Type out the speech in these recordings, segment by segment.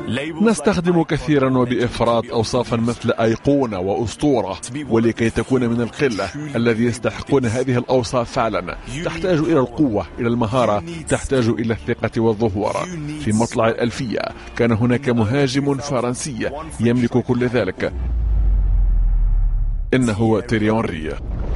نستخدم كثيرا وبإفراط أوصافا مثل أيقونة وأسطورة، ولكي تكون من القلة الذي يستحقون هذه الأوصاف فعلا تحتاج إلى القوة، إلى المهارة، تحتاج إلى الثقة والظهور. في مطلع الألفية كان هناك مهاجم فرنسي يملك كل ذلك، إنه تيري أونري.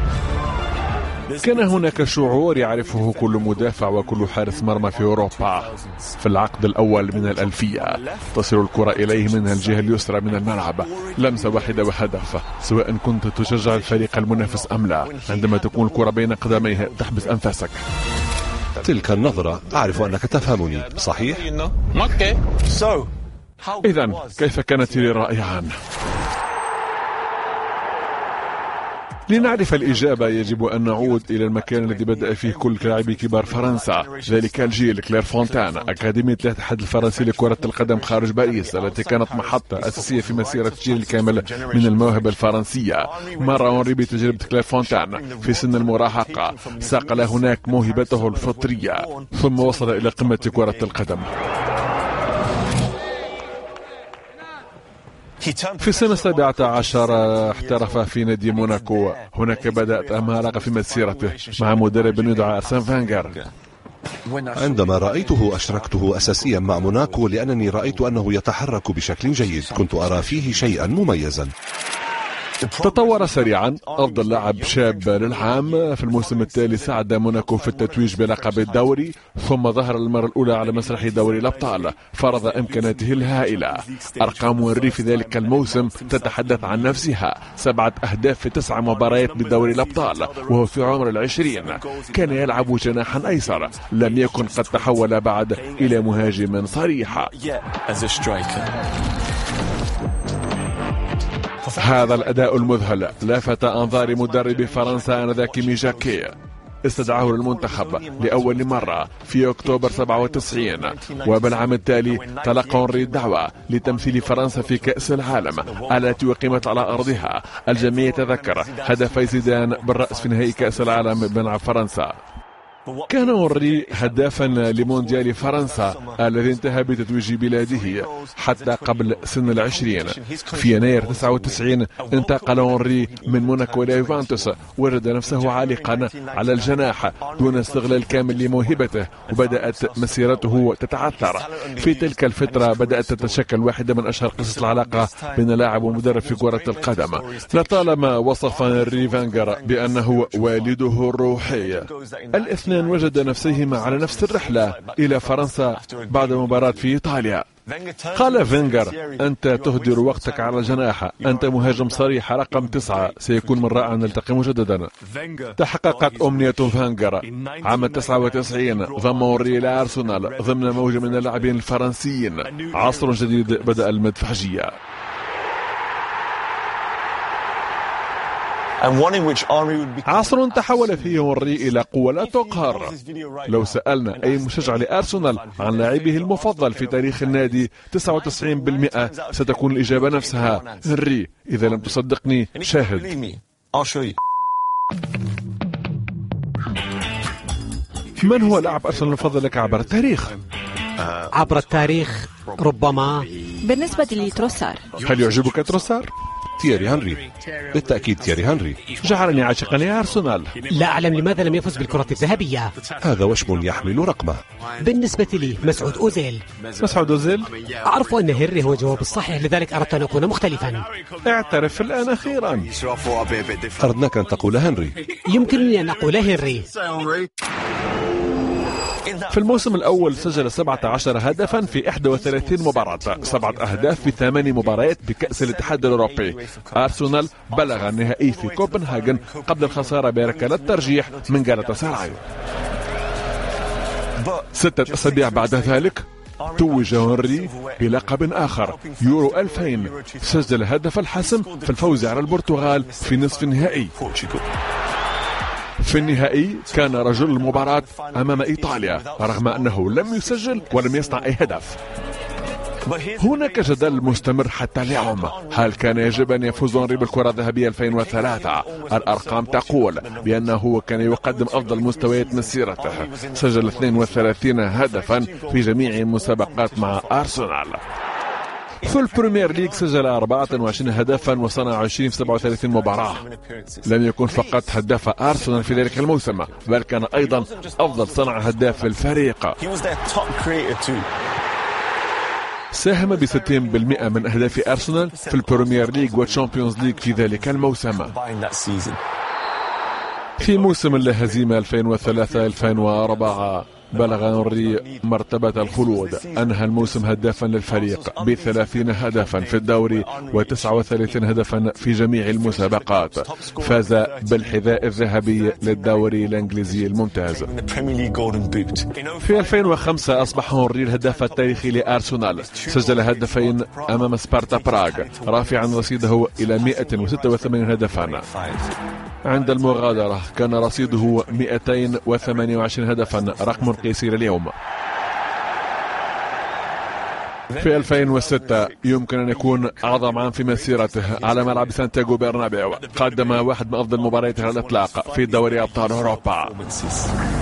كان هناك شعور يعرفه كل مدافع وكل حارس مرمى في أوروبا. في العقد الأول من الألفية تصل الكرة إليه من الجهة اليسرى من الملعب، لمسة واحدة وهدف، سواء كنت تشجع الفريق المنافس أم لا. عندما تكون الكرة بين قدميه تحبس أنفاسك. تلك النظرة، أعرف أنك تفهمني، صحيح؟ إذن كيف كان تيري رائعا؟ لنعرف الإجابة يجب أن نعود إلى المكان الذي بدأ فيه كل لاعبي كبار فرنسا، ذلك الجيل كلير فونتان، أكاديمية الاتحاد الفرنسي لكرة القدم خارج باريس، التي كانت محطة أساسية في مسيرة جيل الكامل من المواهب الفرنسية. مر أونري بتجربة كلير فونتان في سن المراهقة، صقل هناك موهبته الفطرية، ثم وصل إلى قمة كرة القدم. في سنة 17 احترف في نادي موناكو. هناك بدأت أمارة في مسيرته مع مدرب يدعى أرسن فانغر. عندما رأيته أشركته أساسيا مع موناكو لأنني رأيت أنه يتحرك بشكل جيد، كنت أرى فيه شيئا مميزا. تطور سريعا، أفضل لاعب شاب للعام. في الموسم التالي ساعد موناكو في التتويج بلقب الدوري، ثم ظهر المرة الأولى على مسرح دوري الأبطال، فرض إمكاناته الهائلة. أرقام أونري في ذلك الموسم تتحدث عن نفسها: 7 أهداف في 9 مباريات بدوري الأبطال وهو في عمر 20. كان يلعب جناحا أيسر، لم يكن قد تحول بعد إلى مهاجم صريح. هذا الأداء المذهل لفت أنظار مدرب فرنسا آنذاك ميجاكي. استدعاه للمنتخب لأول مرة في أكتوبر 97، وبالعام التالي تلقى أونري الدعوة لتمثيل فرنسا في كأس العالم التي أقيمت على أرضها. الجميع يتذكر هدفي زيدان بالرأس في نهائي كأس العالم بين فرنسا. كان أونري هدافا لمونديال فرنسا الذي انتهى بتتويج بلاده حتى قبل سن 20. في يناير 99 انتقل أونري من موناكو إلى يوفنتوس، وجد نفسه عالقا على الجناح دون استغلال كامل لموهبته، وبدأت مسيرته تتعثر. في تلك الفترة بدأت تتشكل واحدة من أشهر قصص العلاقة بين لاعب ومدرب في كرة القدم. لطالما وصف هنري فانغر بأنه والده الروحي. الاثنان وجد نفسيهما على نفس الرحلة إلى فرنسا بعد مباراة في إيطاليا. قال فينغر: أنت تهدر وقتك على الجناح، أنت مهاجم صريح رقم 9، سيكون من رائع أن نلتقي مجددا. تحققت أمنية فينغر. عام 99 ضم أونري إلى أرسنال ضمن موجة من اللاعبين الفرنسيين. عصر جديد بدأ المدفعجية. عصر تحول فيه أونري إلى قوة لا تقهر. لو سألنا أي مشجع لأرسنال عن لاعبه المفضل في تاريخ النادي، 99% ستكون الإجابة نفسها: هنري. إذا لم تصدقني شاهد. من هو لاعب أرسنال المفضل لك عبر التاريخ؟ عبر التاريخ ربما بالنسبة لي تروسار. هل يعجبك تروسار؟ تيري هنري، بالتأكيد تيري هنري. جعلني عاشقا لأرسنال. لا أعلم لماذا لم يفز بالكرة الذهبية. هذا وشم يحمل رقمه. بالنسبة لي مسعود أوزيل. مسعود أوزيل؟ أعرف أن هنري هو الجواب الصحيح، لذلك أردت أن أكون مختلفا. اعترف الآن أخيرا. أردناك أن تقول هنري. يمكنني أن أقول هنري. في الموسم الأول سجل 17 هدفا في 31 مباراة، 7 أهداف في 8 مباريات بكأس الاتحاد الأوروبي. أرسنال بلغ النهائي في كوبنهاجن قبل الخسارة بركلات ترجيح من غالاتا سراي. 6 أسابيع بعد ذلك توج هنري بلقب آخر، يورو 2000. سجل هدف الحسم في الفوز على البرتغال في نصف النهائي. في النهائي كان رجل المباراة أمام إيطاليا رغم أنه لم يسجل ولم يصنع أي هدف. هناك جدل مستمر حتى اليوم: هل كان يجب أن يفوز هنري بالكرة الذهبية 2003؟ الأرقام تقول بأنه كان يقدم أفضل مستويات مسيرته، سجل 32 هدفا في جميع المسابقات مع أرسنال. في البريمير ليج سجل 24 هدفا وصنع 20 في 37 مباراة. لم يكن فقط هداف أرسنال في ذلك الموسم، بل كان أيضا أفضل صنع هداف في الفريق. ساهم ب60% من أهداف أرسنال في البريمير ليج والشامبيونز ليج في ذلك الموسم. في موسم الهزيمة 2003-2004 بلغ هنري مرتبة الخلود. أنهى الموسم هدافا للفريق ب30 هدفا في الدوري و39 هدفا في جميع المسابقات. فاز بالحذاء الذهبي للدوري الإنجليزي الممتاز. في 2005 أصبح هنري الهداف التاريخي لأرسنال، سجل هدفين أمام سبارتا براغ رافعا رصيده إلى 186 هدفا. عند المغادرة كان رصيده 228 هدفا، رقم قياسي اليوم. في 2006 يمكن أن يكون أعظم عام في مسيرته على ملعب سانتياغو برنابيو. قدم واحد من أفضل مبارياته على الإطلاق في دوري أبطال أوروبا.